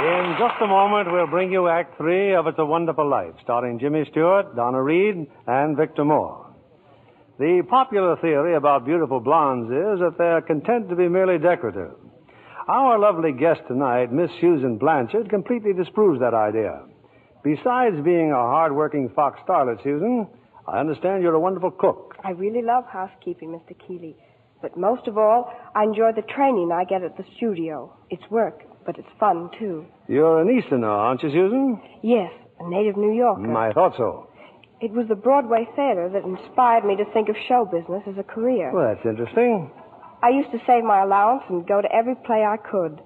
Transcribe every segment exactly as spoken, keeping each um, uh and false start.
In just a moment, we'll bring you Act Three of It's a Wonderful Life, starring Jimmy Stewart, Donna Reed, and Victor Moore. The popular theory about beautiful blondes is that they're content to be merely decorative. Our lovely guest tonight, Miss Susan Blanchard, completely disproves that idea. Besides being a hard-working Fox starlet, Susan, I understand you're a wonderful cook. I really love housekeeping, Mister Keeley. But most of all, I enjoy the training I get at the studio. It's work, but it's fun, too. You're an Easterner, aren't you, Susan? Yes, a native New Yorker. Mm, I thought so. It was the Broadway theater that inspired me to think of show business as a career. Well, that's interesting. I used to save my allowance and go to every play I could.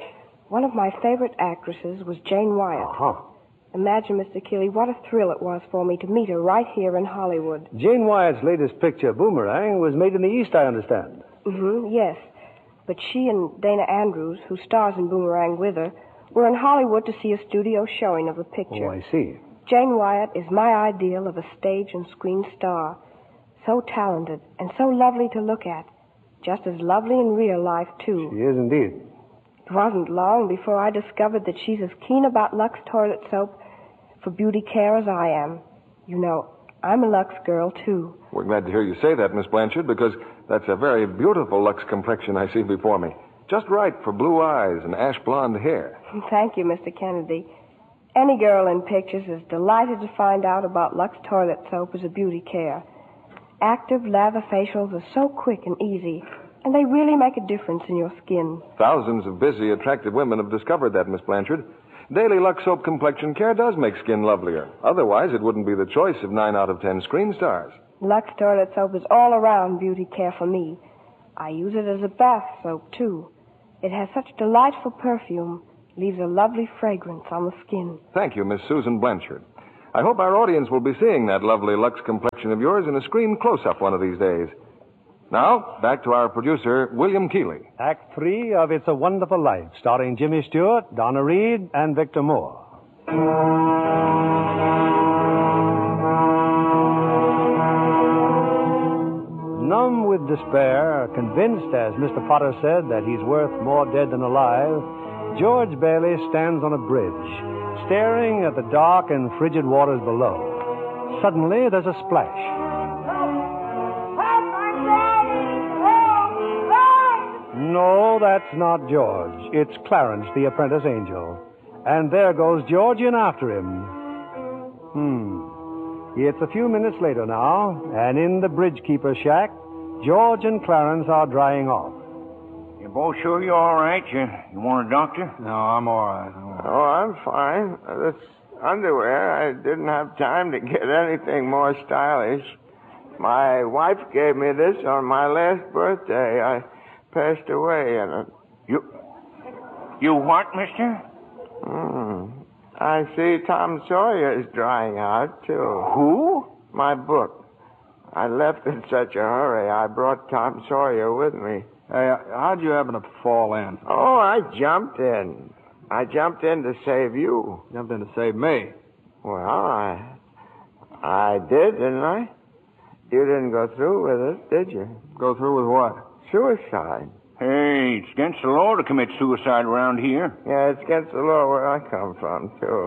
One of my favorite actresses was Jane Wyatt. Uh-huh. Imagine, Mister Keeley, what a thrill it was for me to meet her right here in Hollywood. Jane Wyatt's latest picture, Boomerang, was made in the East, I understand. Mm-hmm, yes. But she and Dana Andrews, who stars in Boomerang with her, were in Hollywood to see a studio showing of the picture. Oh, I see. Jane Wyatt is my ideal of a stage and screen star. So talented and so lovely to look at. Just as lovely in real life, too. She is indeed. It wasn't long before I discovered that she's as keen about Lux toilet soap for beauty care as I am. You know, I'm a Lux girl, too. We're glad to hear you say that, Miss Blanchard, because that's a very beautiful Lux complexion I see before me. Just right for blue eyes and ash blonde hair. Thank you, Mister Kennedy. Any girl in pictures is delighted to find out about Lux toilet soap as a beauty care. Active lather facials are so quick and easy, and they really make a difference in your skin. Thousands of busy, attractive women have discovered that, Miss Blanchard. Daily Lux Soap Complexion Care does make skin lovelier. Otherwise, it wouldn't be the choice of nine out of ten screen stars. Lux toilet soap is all-around beauty care for me. I use it as a bath soap, too. It has such delightful perfume, leaves a lovely fragrance on the skin. Thank you, Miss Susan Blanchard. I hope our audience will be seeing that lovely Lux complexion of yours in a screen close-up one of these days. Now, back to our producer, William Keeley. Act Three of It's a Wonderful Life, starring Jimmy Stewart, Donna Reed, and Victor Moore. Numb with despair, convinced, as Mister Potter said, that he's worth more dead than alive, George Bailey stands on a bridge, staring at the dark and frigid waters below. Suddenly, there's a splash. No, that's not George. It's Clarence, the apprentice angel. And there goes George in after him. Hmm. It's a few minutes later now, and in the bridge-keeper's shack, George and Clarence are drying off. You both sure you're all right? You, you want a doctor? No, I'm all right. I'm all right. Oh, I'm fine. This underwear, I didn't have time to get anything more stylish. My wife gave me this on my last birthday. I passed away in it. You... You what, mister? Hmm. I see Tom Sawyer is drying out, too. Who? My book. I left in such a hurry, I brought Tom Sawyer with me. Hey, how'd you happen to fall in? Oh, I jumped in. I jumped in to save you. Jumped in to save me. Well, I... I did, didn't I? You didn't go through with it, did you? Go through with what? Suicide. Hey, it's against the law to commit suicide around here. Yeah, it's against the law where I come from,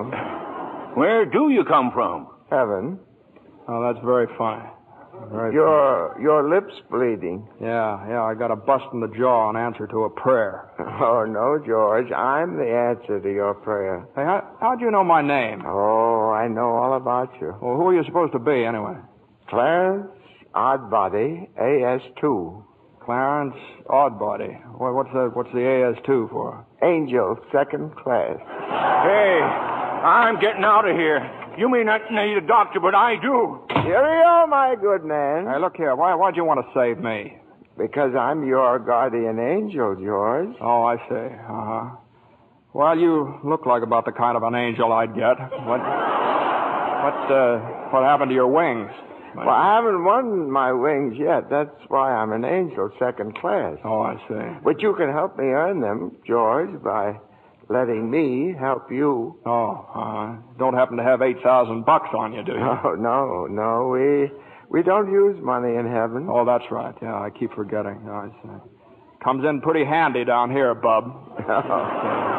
too. Where do you come from? Heaven. Oh, that's very fine. Very your fine. Your lips bleeding. Yeah, yeah, I got a bust in the jaw in answer to a prayer. Oh, no, George. I'm the answer to your prayer. Hey, how, how'd you know my name? Oh, I know all about you. Well, who are you supposed to be, anyway? Clarence Oddbody, A S two. Clarence Oddbody. Well, what's the, what's the A S two for? Angel, second class. Hey, I'm getting out of here. You may not need a doctor, but I do. Cheerio, my good man. Hey, look here. Why, why'd you want to save me? Because I'm your guardian angel, George. Oh, I see. Uh-huh. Well, you look like about the kind of an angel I'd get. What, what, uh, what happened to your wings? Well, I haven't won my wings yet. That's why I'm an angel, second class. Oh, I see. But you can help me earn them, George, by letting me help you. Oh, uh, don't happen to have eight thousand bucks on you, do you? No, no, no. We we don't use money in heaven. Oh, that's right. Yeah, I keep forgetting. Oh, I see. Comes in pretty handy down here, bub. Oh.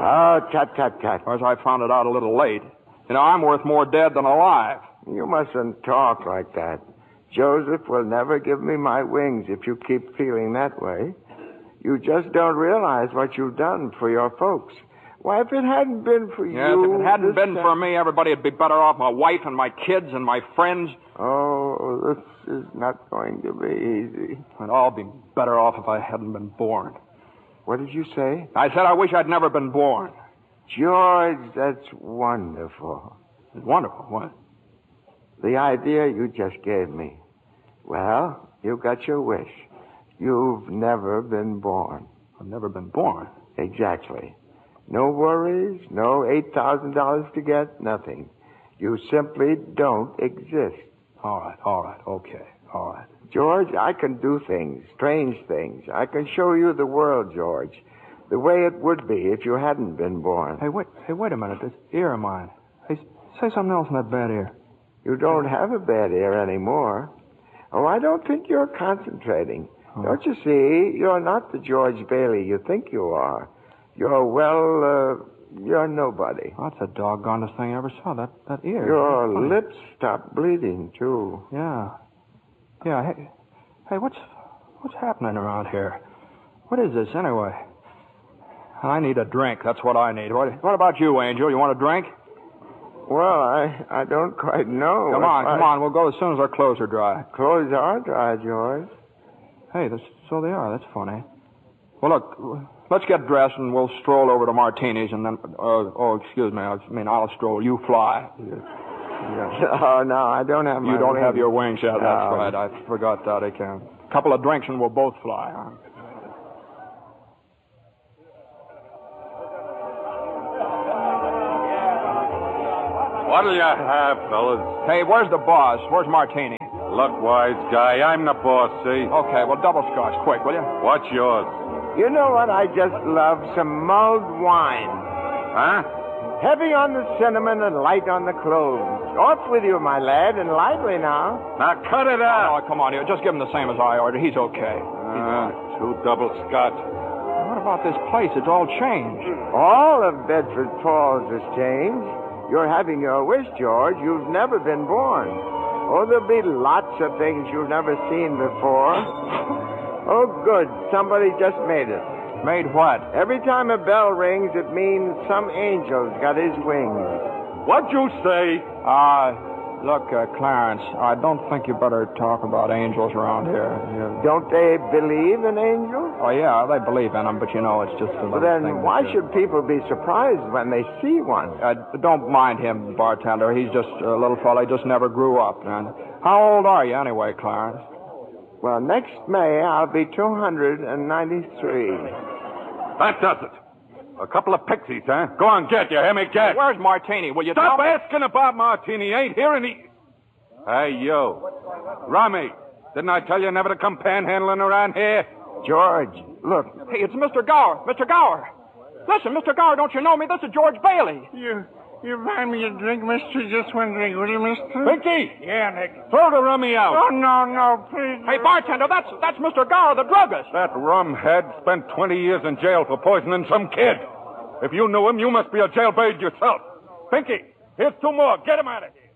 Oh, tut, tut, tut. Of course, I found it out a little late. You know, I'm worth more dead than alive. You mustn't talk like that. Joseph will never give me my wings if you keep feeling that way. You just don't realize what you've done for your folks. Why, if it hadn't been for Yes, you... if it hadn't been time... for me, everybody would be better off. My wife and my kids and my friends. Oh, this is not going to be easy. I'd all be better off if I hadn't been born. What did you say? I said I wish I'd never been born. George, that's wonderful. It's wonderful. What? The idea you just gave me. Well, you got your wish. You've never been born. I've never been born. Exactly. No worries, no eight thousand dollars to get, nothing. You simply don't exist. All right, all right, okay, all right. George, I can do things, strange things. I can show you the world, George, the way it would be if you hadn't been born. Hey, wait, hey, wait a minute. This ear of mine. Hey, say something else in that bad ear. You don't have a bad ear anymore. Oh, I don't think you're concentrating. Oh. Don't you see? You're not the George Bailey you think you are. You're, well, uh, you're nobody. Oh, that's the doggonest thing I ever saw, that, that ear. Your lips stopped bleeding, too. Yeah. Yeah, hey, hey, what's, what's happening around here? What is this, anyway? I need a drink. That's what I need. What, what about you, Angel? You want a drink? Well, I, I don't quite know. Come on, I... come on. We'll go as soon as our clothes are dry. Clothes are dry, George. Hey, this, so they are. That's funny. Well, look, let's get dressed and we'll stroll over to Martini's and then... Uh, oh, excuse me. I mean, I'll stroll. You fly. Yeah. Oh, no, I don't have my You don't wings. have your wings yet. That's No. right. I forgot that. I can. A couple of drinks and we'll both fly. Huh? What'll you have, fellas? Hey, where's the boss? Where's Martini? Look, wise guy, I'm the boss, see? Okay, well, double scotch, quick, will you? What's yours? You know what I just love? Some mulled wine. Huh? Heavy on the cinnamon and light on the cloves. Off with you, my lad, and lively now. Now cut it out. Oh, come on here. Just give him the same as I ordered. He's okay. He's all Uh, right. two double scotch. What about this place? It's all changed. All of Bedford Falls has changed. You're having your wish, George. You've never been born. Oh, there'll be lots of things you've never seen before. Oh, good. Somebody just made it. Made what? Every time a bell rings, it means some angel's got his wings. What'd you say? Uh, look, uh, Clarence, I don't think you better talk about angels around here. You... Don't they believe in angels? Oh, yeah, they believe in them, but you know, it's just a little Well, then thing. why that, uh, should people be surprised when they see one? Uh, don't mind him, bartender. He's just a little fella. He just never grew up. And how old are you anyway, Clarence? Well, next May, I'll be two hundred ninety-three. That does it. A couple of pixies, huh? Go on, get. You hear me, get. Where's Martini? Will you Stop tell me? asking about Martini. Ain't here any... Hey, you. Rummy, didn't I tell you never to come panhandling around here? George, look. Hey, it's Mister Gower. Mister Gower. Listen, Mister Gower, don't you know me? This is George Bailey. You, you buy me a drink, mister? Just one drink, will you, mister? Pinky! Yeah, Nick. Throw the rummy out. Oh, no, no, please. Hey, bartender, that's that's Mister Gower, the druggist. That rumhead spent twenty years in jail for poisoning some kid. If you knew him, you must be a jailbird yourself. Pinky, here's two more. Get him out of here.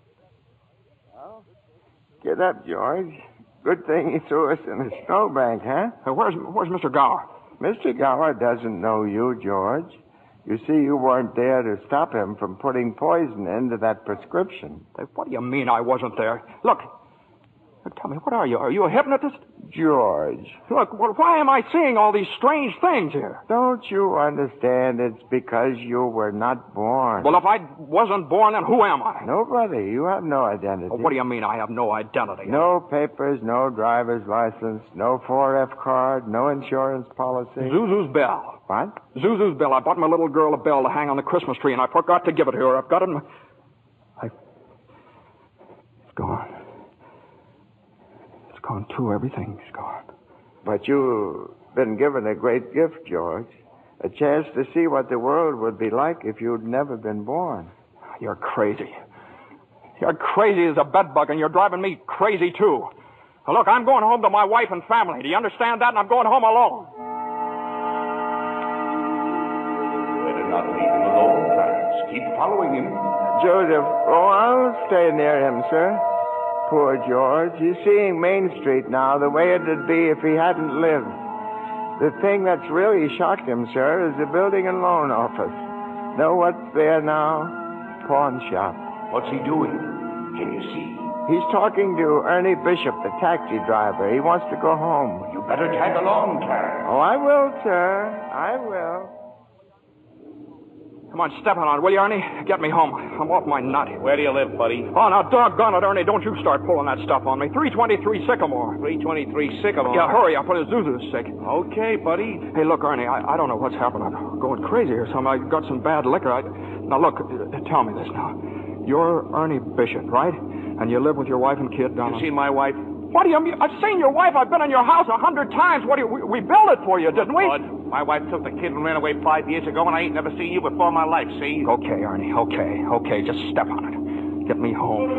Get up, George. Good thing he threw us in a snowbank, huh? Hey, where's where's Mister Gower? Mister Gower doesn't know you, George. You see, you weren't there to stop him from putting poison into that prescription. Hey, what do you mean I wasn't there? Look, look, tell me, what are you? Are you a hypnotist? George. Look, well, why am I seeing all these strange things here? Don't you understand? It's because you were not born. Well, if I wasn't born, then who am I? Nobody. You have no identity. Oh, what do you mean I have no identity? No papers, no driver's license, no four F card, no insurance policy. Zuzu's bell. What? Zuzu's bell. I bought my little girl a bell to hang on the Christmas tree, and I forgot to give it to her. I've got it in my... I... It's gone. It's gone, too. Everything's gone. But you've been given a great gift, George. A chance to see what the world would be like if you'd never been born. You're crazy. You're crazy as a bedbug, and you're driving me crazy, too. Now, look, I'm going home to my wife and family. Do you understand that? And I'm going home alone. not leave him alone, Clarence. Keep following him. Joseph, oh, I'll stay near him, sir. Poor George. He's seeing Main Street now the way it'd be if he hadn't lived. The thing that's really shocked him, sir, is the building and loan office. Know what's there now? Pawn shop. What's he doing? Can you see? He's talking to Ernie Bishop, the taxi driver. He wants to go home. You better tag along, Clarence. Oh, I will, sir. I will. Come on, step on it, will you, Ernie? Get me home. I'm off my nut. Where do you live, buddy? Oh, now, doggone it, Ernie. Don't you start pulling that stuff on me. three twenty-three Sycamore. three twenty-three Sycamore. Yeah, hurry up, or Zuzu's sick. Okay, buddy. Hey, look, Ernie, I, I don't know what's happened. I'm going crazy or something. I got some bad liquor. I... Now, look, uh, tell me this now. You're Ernie Bishop, right? And you live with your wife and kid down... You seen my wife? What do you mean? I've seen your wife. I've been in your house a hundred times. What do you... We, we built it for you, didn't we? Bud, my wife took the kid and ran away five years ago, and I ain't never seen you before in my life, see? Okay, Ernie, okay, okay. Just step on it. Get me home.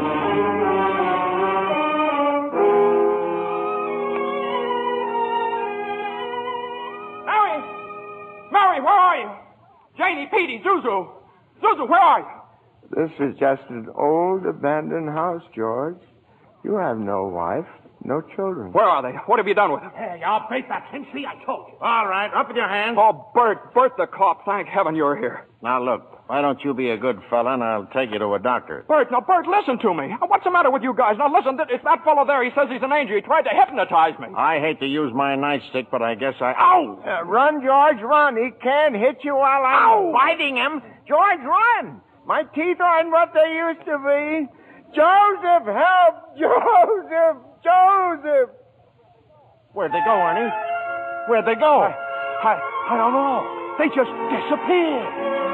Mary! Mary, where are you? Janie, Petey, Zuzu. Zuzu, where are you? This is just an old abandoned house, George. You have no wife, no children. Where are they? What have you done with them? Hey, I'll bait that ten. See, I told you. All right, up with your hands. Oh, Bert, Bert the cop. Thank heaven you're here. Now, look, why don't you be a good fella and I'll take you to a doctor. Bert, now, Bert, listen to me. What's the matter with you guys? Now, listen, it's that fellow there. He says he's an angel. He tried to hypnotize me. I hate to use my nightstick, but I guess I... Ow! Uh, run, George, run. He can't hit you while I'm biting him. George, run! My teeth aren't what they used to be. Joseph, help! Joseph! Joseph! Where'd they go, Ernie? Where'd they go? I, I, I don't know. They just disappeared.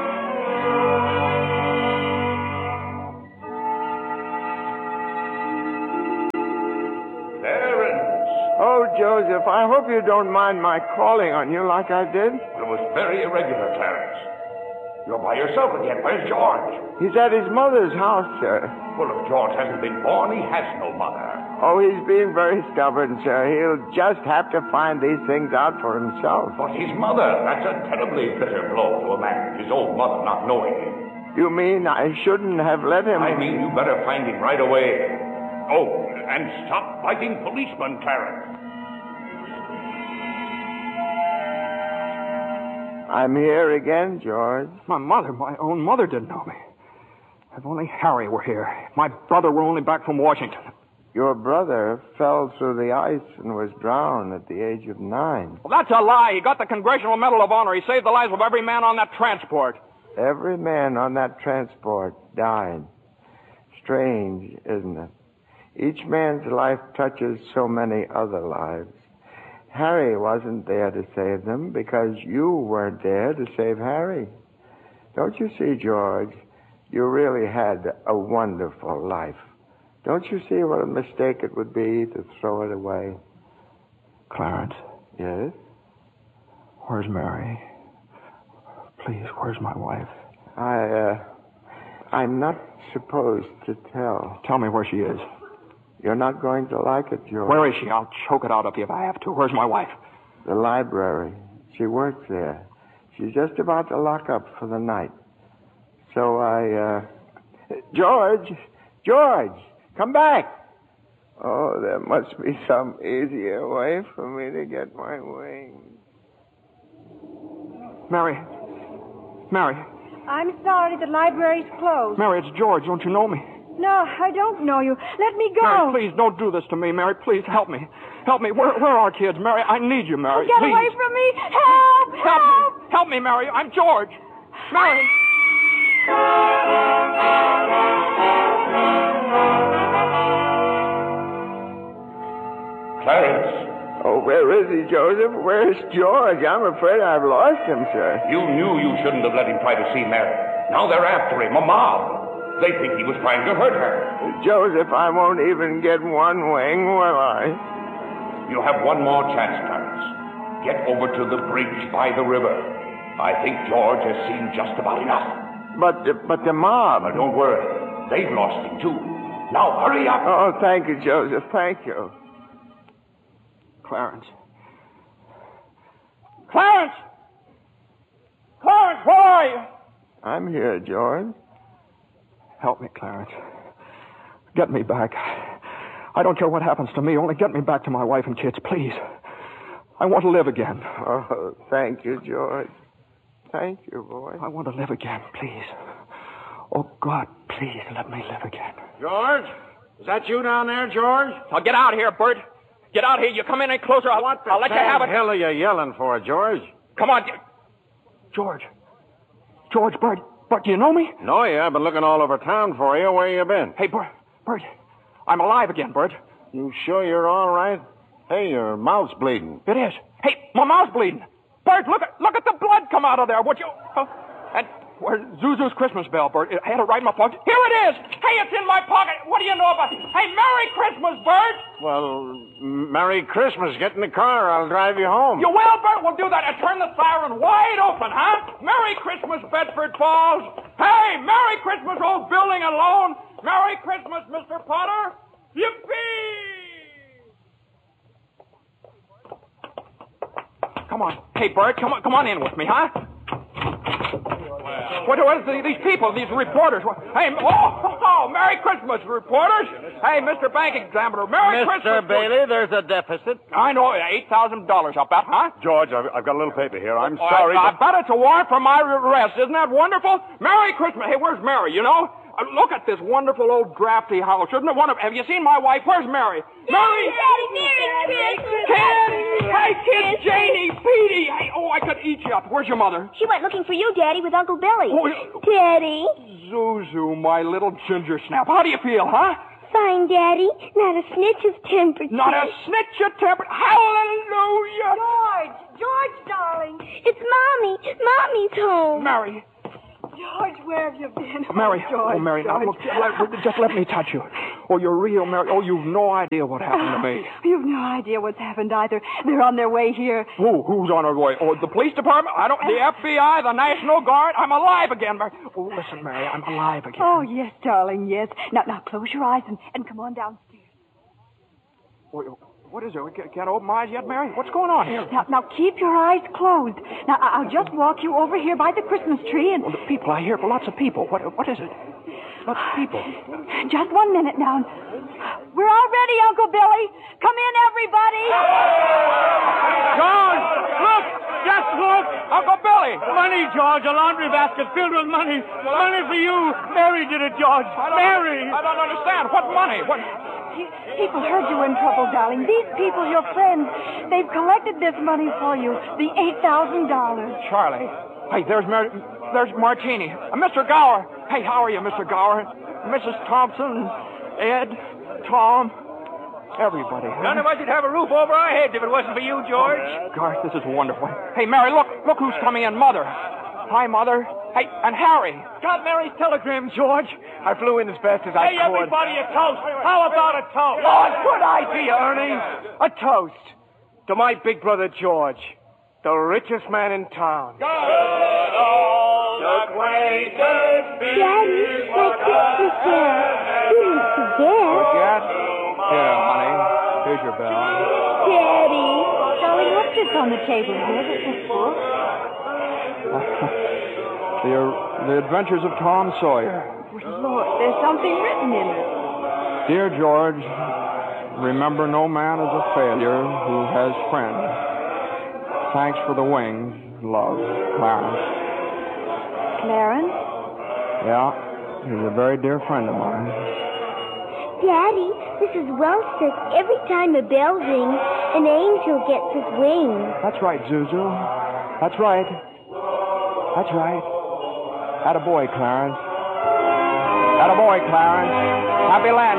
Clarence! Oh, Joseph, I hope you don't mind my calling on you like I did. It was very irregular, Clarence. You're by yourself again. Where's George? He's at his mother's house, sir. Well, if George hasn't been born, he has no mother. Oh, he's being very stubborn, sir. He'll just have to find these things out for himself. But his mother, that's a terribly bitter blow to a man, his own mother not knowing him. You mean I shouldn't have let him... I mean you better find him right away. Oh, and stop fighting policemen, Clarence. I'm here again, George. My mother, my own mother didn't know me. If only Harry were here. My brother were only back from Washington. Your brother fell through the ice and was drowned at the age of nine. Well, that's a lie. He got the Congressional Medal of Honor. He saved the lives of every man on that transport. Every man on that transport died. Strange, isn't it? Each man's life touches so many other lives. Harry wasn't there to save them because you weren't there to save Harry. Don't you see, George? You really had a wonderful life. Don't you see what a mistake it would be to throw it away? Clarence. Yes? Where's Mary? Please, where's my wife? I, uh, I'm not supposed to tell. Tell me where she is. You're not going to like it, George. Where is she? I'll choke it out of you if I have to. Where's my wife? The library. She works there. She's just about to lock up for the night. So I, uh... George! George! Come back! Oh, there must be some easier way for me to get my wings. Mary. Mary. I'm sorry, the library's closed. Mary, it's George. Don't you know me? No, I don't know you. Let me go. Mary, please, don't do this to me, Mary. Please, help me. Help me. Where, where are kids, Mary? I need you, Mary. Oh, get please. away from me. Help! Help Help! me. Help me, Mary. I'm George. Mary. Clarence. Oh, where is he, Joseph? Where's George? I'm afraid I've lost him, sir. You knew you shouldn't have let him try to see Mary. Now they're after him, a mob. They think he was trying to hurt her. Joseph, I won't even get one wing, will I? You have one more chance, Clarence. Get over to the bridge by the river. I think George has seen just about enough. But the, but the mob... But don't worry. They've lost him, too. Now, hurry up. Oh, thank you, Joseph. Thank you. Clarence. Clarence! Clarence, where are I... I'm here, George. Help me, Clarence. Get me back. I don't care what happens to me. Only get me back to my wife and kids, please. I want to live again. Oh, thank you, George. Thank you, boy. I want to live again, please. Oh, God, please let me live again. George? Is that you down there, George? Now, get out here, Bert. Get out here. You come in any closer, I'll, what the I'll let you have it. What the hell are you yelling for, George? Come on. George. George, Bert. Bert, do you know me? No, yeah. I've been looking all over town for you. Where you been? Hey, Bert. Bert. I'm alive again, Bert. You sure you're all right? Hey, your mouth's bleeding. It is. Hey, my mouth's bleeding. Bert, look at look at the blood come out of there. Would you? Uh, and where's Zuzu's Christmas bell, Bert? I had it right in my pocket. Here it is. Hey, it's in my pocket. What do you know about it? Hey, Merry Christmas, Bert. Well, Merry Christmas. Get in the car. I'll drive you home. You will, Bert. We'll do that. And turn the siren wide open, huh? Merry Christmas, Bedford Falls. Hey, Merry Christmas, old building and loan. Merry Christmas, Mister Potter. Yippee! Come on. Hey, Bert, come on, come on in with me, huh? What, what is the, these people, these reporters? What, hey, oh, oh, Merry Christmas, reporters. Hey, Mister Bank Examiner, Merry Mister Christmas. Mister Bailey, there's a deficit. I know, eight thousand dollars, I'll bet, huh? George, I've, I've got a little paper here. I'm Oh, sorry. I, I but- bet it's a warrant for my arrest. Isn't that wonderful? Merry Christmas. Hey, where's Mary, you know? Uh, look at this wonderful old drafty house. Isn't it wonderful? Have you seen my wife? Where's Mary? Mary! Daddy, Merry Christmas! Kids! Hey, kids! Janie! Petey! Hey, oh, I could eat you up. Where's your mother? She went looking for you, Daddy, with Uncle Billy. Oh, Daddy. Zuzu, my little ginger snap. How do you feel, huh? Fine, Daddy. Not a snitch of temperature. Not a snitch of temper. Hallelujah! George! George, darling! It's Mommy. Mommy's home. Mary. George, where have you been? Mary. Oh, George, oh Mary, now, George. look, let, just let me touch you. Oh, you're real, Mary. Oh, you've no idea what happened to me. You've no idea what's happened either. They're on their way here. Who? Who's on our way? Oh, the police department? I don't... The F B I? The National Guard? I'm alive again, Mary. Oh, listen, Mary, I'm alive again. Oh, yes, darling, yes. Now, now, close your eyes and, and come on downstairs. Oh, what is it? We can't, can't open my eyes yet, Mary? What's going on here? Now, now, keep your eyes closed. Now, I- I'll just walk you over here by the Christmas tree and... Oh, the people, I hear lots of people. What, what is it? Lots of people. Just one minute now. We're all ready, Uncle Billy. Come in, everybody. George, look! Just look! Uncle Billy! Money, George. A laundry basket filled with money. Money for you. Mary did it, George. I don't, Mary. I don't understand. What money? What... People heard you were in trouble, darling. These people, your friends, they've collected this money for you. The eight thousand dollars. Charlie. Hey, there's Mar- there's Martini. Uh, Mister Gower. Hey, how are you, Mister Gower? Missus Thompson, Ed, Tom, everybody. None of us would have a roof over our heads if it wasn't for you, George. Gosh, this is wonderful. Hey, Mary, look. Look who's coming in. Mother. Hi, Mother. Hey, and Harry. Got Mary's telegram, George. I flew in as fast as I Hey, could. everybody, a toast. How about a toast? Oh, good idea, Ernie. A toast to my big brother, George, the richest man in town. Daddy, my Christmas bell. You didn't forget. Forget? Here, honey. Here's your bell. Daddy. Darling, what's this on the table here? This is book. The, the Adventures of Tom Sawyer. Lord, there's something written in it. Dear George, remember no man is a failure who has friends. Thanks for the wings. Love, Clarence. Clarence? Yeah, he's a very dear friend of mine. Daddy, Missus Welch says every time a bell rings, an angel gets his wings. That's right, Zuzu. That's right. That's right. Attaboy, Clarence. Attaboy, Clarence. Happy land.